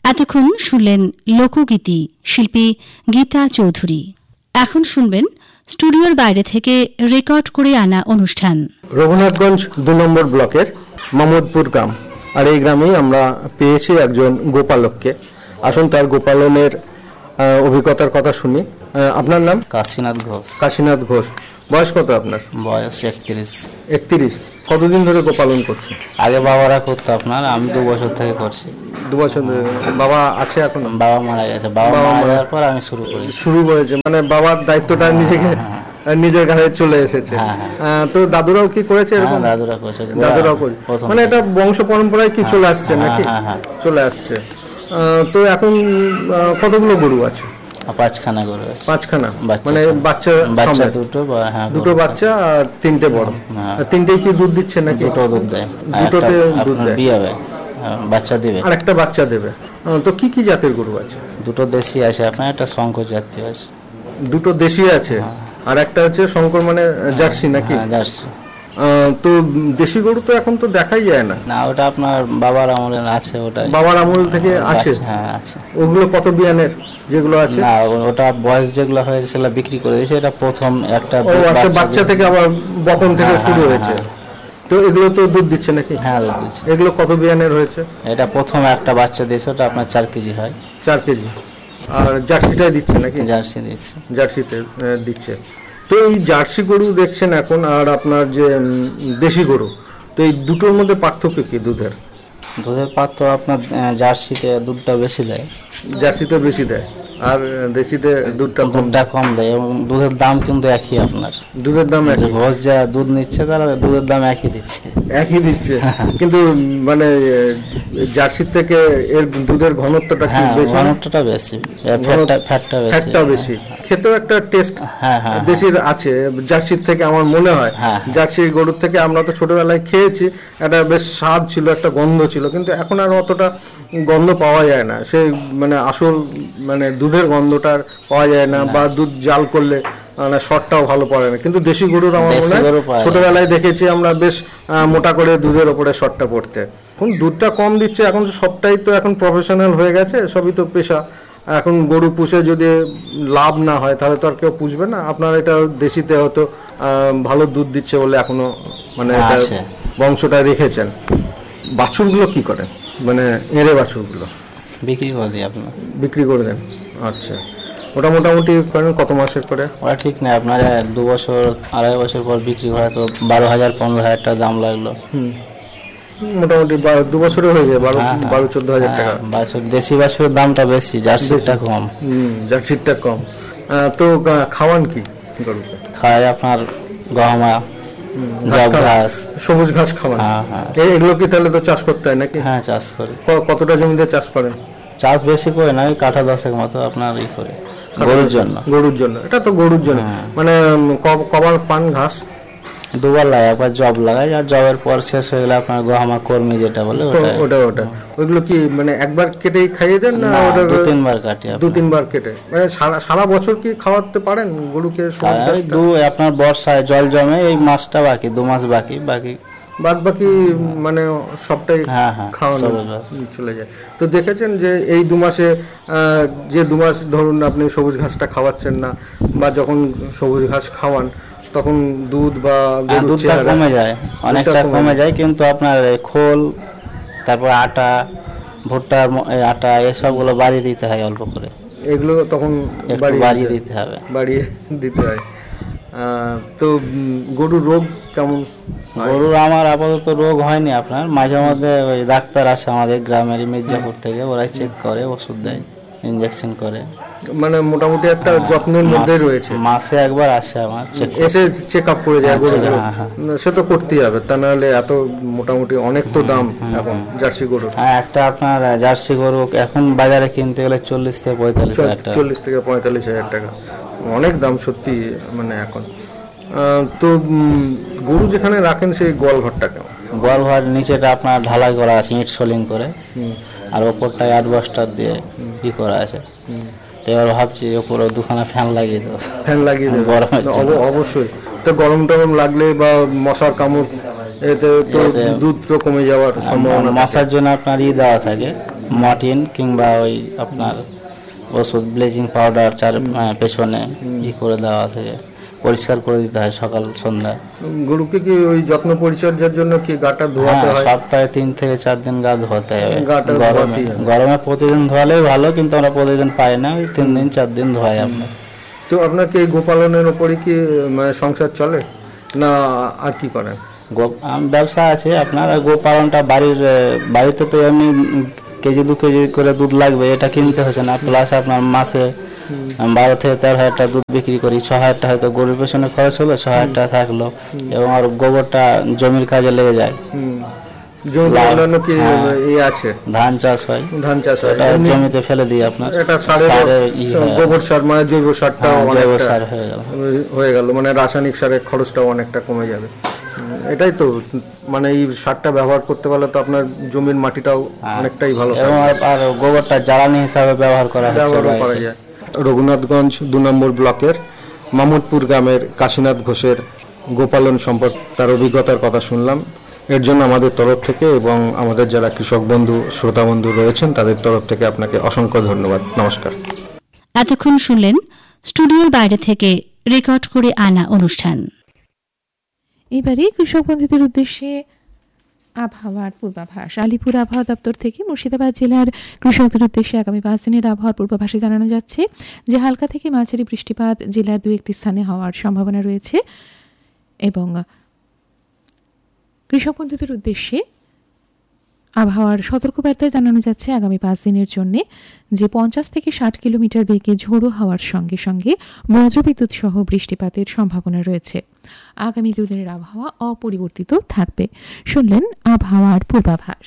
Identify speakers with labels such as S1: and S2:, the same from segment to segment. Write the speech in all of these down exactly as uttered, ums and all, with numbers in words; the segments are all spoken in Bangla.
S1: এতক্ষণ শুনলেন লোকগীতি, শিল্পী গীতা চৌধুরী। এখন শুনবেন স্টুডিওর বাইরে থেকে রেকর্ড করে আনা অনুষ্ঠান।
S2: রঘুনাথগঞ্জ দু নম্বর ব্লকের মামুদপুর গ্রাম, আর এই গ্রামেই আমরা পেয়েছি একজন গোপালককে। আসুন তার গোপালনের অভিজ্ঞতার কথা শুনি। আপনার নাম?
S3: কাশীনাথ ঘোষ।
S2: কাশীনাথ ঘোষ। বয়স কত আপনার?
S3: বয়স একত্রিশ।
S2: একত্রিশ। কতদিন ধরে গোপালন করছেন?
S3: আগে বাবারা করতো আপনার, আমি দু বছর থেকে করছি।
S2: দু বছর ধরে? বাবা আছে এখন?
S3: বাবা মারা গেছে। বাবা মারা যাওয়ার পর আমি শুরু করি।
S2: শুরু করেছে মানে বাবার দায়িত্বটা নিজেকে নিজের ঘাড়ে চলে এসেছে। তো দাদুরাও কি করেছে এরকম?
S3: দাদুরা করেছে।
S2: দাদুরাও করে, মানে এটা বংশ পরম্পরায় কি চলে আসছে নাকি? চলে আসছে। তো এখন কতগুলো গরু আছে?
S3: পাঁচখানা গরু আছে।
S2: পাঁচখানা মানে বাচ্চা?
S3: বাচ্চা দুটো।
S2: দুটো বাচ্চা আর তিনটে বড়। তিনটেই কি দুধ দিচ্ছে নাকি?
S3: দুটো দুধ দেয়।
S2: দুটোতে দুধ দেয়।
S3: বিয়ে হবে, বাচ্চা দেবে।
S2: আর একটা বাচ্চা দেবে। তো কি কি জাতের গরু আছে?
S3: দুটো দেশি আছে আপনার, একটা শঙ্কর জাতীয় আছে।
S2: দুটো দেশি আছে আর একটা হচ্ছে শঙ্কর মানে জার্সি নাকি?
S3: জার্সি।
S2: তো দেশি গরু তো এখন তো দেখাই যায় না।
S3: না, ওটা আপনার বাবার আমলের আছে। ওটা
S2: বাবার আমল থেকে আছে?
S3: হ্যাঁ আছে।
S2: ওগুলো কত বিয়ানের যেগুলো আছে?
S3: না, ওটা বয়স যেগুলো হয়েছে সেগুলো বিক্রি করে দিয়েছে। এটা প্রথম একটা
S2: বাচ্চা থেকে আবার বপন থেকে শুরু হয়েছে। তো এগুলো তো দুধ দিচ্ছে নাকি?
S3: হ্যাঁ দুধ দিচ্ছে।
S2: এগুলো কত বিয়ানের হয়েছে?
S3: এটা প্রথম একটা বাচ্চা দিয়েছে, ওটা আপনার চার কেজি হয়।
S2: চার কেজি। আর জার্সিটাই দিচ্ছে নাকি?
S3: জার্সি দিচ্ছে।
S2: জার্সিতে দিচ্ছে। তো এই জার্সি গরু দেখছেন এখন আর আপনার যে দেশি গরু, তো এই দুটোর মধ্যে পার্থক্য কি দুধের?
S3: দুধের পার্থক্য আপনার জার্সিতে দুধটা বেশি দেয়।
S2: জার্সিতে বেশি দেয় আর দেশিতে দুধটা
S3: দুধটা কম দেয়, এবং দুধের দাম কিন্তু একই আপনার।
S2: দুধের দাম একই?
S3: ঘোষ যা দুধ নিচ্ছে তারা দুধের দাম একই দিচ্ছে।
S2: একই দিচ্ছে কিন্তু মানে জার্সির থেকে এর দুধের ঘনত্বটা কি বেশি?
S3: ঘনত্বটা বেশি, ফ্যাটটা ফ্যাটটা বেশি।
S2: ফ্যাটটা বেশি। খেতেও একটা টেস্ট দেশির আছে জার্সির থেকে আমার মনে হয়। জার্সি গরুর থেকে আমরা তো ছোটবেলায় খেয়েছি, একটা বেশ স্বাদ ছিল, একটা গন্ধ ছিল, কিন্তু এখন আর অতটা গন্ধ পাওয়া যায় না। সেই মানে আসল মানে দুধের গন্ধটা পাওয়া যায় না, বা দুধ জাল করলে মানে শটটাও ভালো পড়ে না। কিন্তু দেশি গরুর আমার মনে হয় ছোটবেলায় দেখেছি আমরা বেশ মোটা করে দুধের ওপরে শটটা পড়তে। এখন দুধটা কম দিচ্ছে, এখন সবটাই তো এখন প্রফেশনাল হয়ে গেছে, সবই তো পেশা। এখন গরু পুষে যদি লাভ না হয় তাহলে তো আর কেউ পুষবে না। আপনার এটা দেশিতে হয়তো ভালো দুধ দিচ্ছে বলে এখনো মানে বংশটা রেখেছেন। বাছুরগুলো কি করেন, মানে এঁড়ে বাছুরগুলো?
S3: বিক্রি করে দিই আপনার।
S2: বিক্রি করে দেন? আচ্ছা। ওটা মোটামুটি করেন কত মাসের করে?
S3: ওটা ঠিক না, আপনার দু বছর আড়াই বছর পর বিক্রি হয় তো বারো হাজার পনেরো হাজার টাকা দাম লাগলো। হুম,
S2: মোটামুটি দু বছরে হয়ে যায় বারো বারো চোদ্দ হাজার টাকা।
S3: বাছুর দেশি বাছুরের দামটা বেশি, জার্সিটা কম।
S2: হুম, জার্সিটা কম। তো খাওয়ান কি গরুকে?
S3: খাওয়াই আপনার গহমা, জব ঘাস,
S2: সবুজ ঘাস খাওয়ান। এগুলো কি তাহলে তো চাষ করতে হয় নাকি?
S3: হ্যাঁ চাষ করি।
S2: কতটা জমিতে চাষ করেন?
S3: চাষ বেশি করে না, কাঠা দশেক মতো আপনার ই করে গরুর জন্য।
S2: গরুর জন্য? এটা তো গরুর জন্য। মানে কবার পান ঘাস?
S3: দুবার লাগাই, একবার জব লাগাই, আর জবের পর শেষ হয়ে গেলে আপনার গহমা কর্মী যেটা বলে
S2: ওটা ওটা ওইগুলো কি মানে একবার কেটেই খাইয়ে দেন না ওটা
S3: দু তিনবার কাটি?
S2: দু তিনবার কেটে। মানে সারা সারা বছর কি খাওয়াতে পারেন গরুকে?
S3: দু আপনার বর্ষায় জল জমে, এই মাসটা বাকি, দু মাস বাকি, বাকি
S2: বাদ বাকি মানে সবটাই খাওয়ানো চলে যায়। তো দেখেছেন যে এই দু মাসে যে দু মাস ধরুন আপনি সবুজ ঘাসটা খাওয়াচ্ছেন না, বা যখন সবুজ ঘাস খাওয়ান তখন দুধ বা
S3: দুধটা কমে যায়, অনেকটা কমে যায়, কিন্তু আপনার খোল, তারপর আটা, ভুট্টার আটা, এসবগুলো বাড়িয়ে দিতে হয় অল্প করে।
S2: এগুলো তখন
S3: বাড়িয়ে দিতে হবে,
S2: বাড়িয়ে দিতে হয়। তো গরুর রোগ কেমন?
S3: গরুর আমার আপাতত রোগ হয়নি আপনার, মাঝে মধ্যে ওই ডাক্তার আসে আমাদের গ্রামের মির্জাপুর থেকে, ওরাই চেক করে, ওষুধ দেয়, ইনজেকশন করে।
S2: মানে মোটামুটি একটা যত্নের মধ্যে রয়েছে।
S3: মাসে একবার আসে আমার,
S2: এসে চেক আপ করে যায়। সে তো করতেই হবে, তা নাহলে এত মোটামুটি অনেক তো দাম এখন জার্সি গরু।
S3: হ্যাঁ, একটা আপনার জার্সি গরু এখন বাজারে কিনতে গেলে চল্লিশ থেকে পঁয়তাল্লিশ হাজার টাকা।
S2: চল্লিশ থেকে পঁয়তাল্লিশ হাজার টাকা অনেক দাম সত্যি মানে এখন। তো গরু যেখানে রাখেন সেই গোয়ালঘরটা কেমন?
S3: গোয়ালঘর নিচেটা আপনার ঢালাই করা আছে, ইট সোলিং করে, আর ওপরটায় অ্যাডবাস্টার দিয়ে ই করা আছে। এবার ভাবছি ওপরে দুখানা ফ্যান লাগিয়ে দেবো।
S2: ফ্যান লাগিয়ে দেবো অবশ্যই। তো গরম টরম লাগলে বা মশার কামড় এতে তো দুধ তো কমে যাওয়ার সম্ভাবনা।
S3: মশার জন্য আপনার ই দেওয়া থাকে, মর্টিন কিংবা ওই আপনার ওষুধ ব্লিচিং পাউডার চার পেছনে ই করে দেওয়া থাকে, পরিষ্কার করে দিতে হয় সকাল সন্ধ্যা।
S2: গরুকে কি ওই যত্ন পরিচর্যার জন্য কি গাটা ধোয়াতে হয়?
S3: সপ্তাহে তিন থেকে চার দিন গা ধোয়াতে হবে। গরমে গরমে প্রতিদিন ধোয়ালেই ভালো, কিন্তু আমরা প্রতিদিন পাই না, ওই তিন দিন চার দিন ধোয়াই আমরা।
S2: তো আপনার কি এই গোপালনের উপরে কি মানে সংসার চলে না আর কি করেন?
S3: গো ব্যবসা আছে আপনার। গোপালনটা বাড়ির বাড়িতে তো এমনি কেজি দু কেজি করে দুধ লাগবে, এটা কিনতে হচ্ছে না। প্লাস আপনার মাসে বারো থেকে তেরো হাজার টাকা দুধ বিক্রি করি, ছ হাজার টাকা হয়তো গরুর পেছনে খরচ হলো, ছ হাজার টাকা থাকলো, এবং আর গোবরটা জমির কাজে লেগে যায়।
S2: আছে
S3: ধান চাষ হয়,
S2: ধান চাষ হয়
S3: জমিতে ফেলে দিই আপনার,
S2: এটা গোবর সার মানে জৈব সারটা
S3: জৈব সার হয়ে গেল
S2: হয়ে গেল মানে রাসায়নিক সারের খরচটাও অনেকটা কমে যাবে। এটাই তো মানে এই সারটা ব্যবহার করতে পারলে তো আপনার জমির মাটিটাও অনেকটাই ভালো,
S3: আর গোবরটা জ্বালানি হিসাবে ব্যবহার করা
S2: করা যায়। রঘুনাথগঞ্জ দু নম্বর ব্লকের মামুদপুর গ্রামের কাশীনাথ ঘোষের গোপালন সম্পর্ক তার অভিজ্ঞতার কথা শুনলাম। এর জন্য আমাদের তরফ থেকে এবং আমাদের যারা কৃষক বন্ধু শ্রোতা বন্ধু রয়েছেন তাদের তরফ থেকে আপনাকে অসংখ্য ধন্যবাদ। নমস্কার।
S1: এতক্ষণ শুনলেন স্টুডিওর বাইরে থেকে রেকর্ড করে আনা অনুষ্ঠান।
S4: এবারে কৃষক বন্ধুদের উদ্দেশ্যে আবহাওয়ার পূর্বাভাস। আলিপুর আবহাওয়া দপ্তর থেকে মুর্শিদাবাদ জেলার কৃষকদের উদ্দেশ্যে আগামী পাঁচ দিনের আবহাওয়ার পূর্বাভাসে জানানো যাচ্ছে যে হালকা থেকে মাঝারি বৃষ্টিপাত জেলার দু একটি স্থানে হওয়ার সম্ভাবনা রয়েছে, এবং কৃষক বন্ধুদের উদ্দেশ্যে আবহাওয়ার সতর্কবার্তায় জানানো যাচ্ছে আগামী পাঁচ দিনের জন্য যে পঞ্চাশ থেকে ষাট কিলোমিটার বেগে ঝোড়ো হাওয়ার সঙ্গে সঙ্গে বজ্রবিদ্যুৎ সহ বৃষ্টিপাতের সম্ভাবনা রয়েছে। আগামী দুদিনের আবহাওয়া অপরিবর্তিত থাকবে। শুনলেন আবহাওয়ার পূর্বাভাস।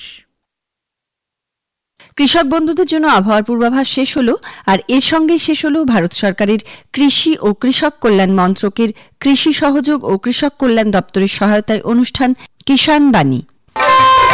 S5: কৃষক বন্ধুদের জন্য আবহাওয়ার পূর্বাভাস শেষ হলো, আর এর সঙ্গে শেষ হলো ভারত সরকারের কৃষি ও কৃষক কল্যাণ মন্ত্রকের কৃষি সহযোগ ও কৃষক কল্যাণ দপ্তরের সহায়তায় অনুষ্ঠান কিষাণ বাণী।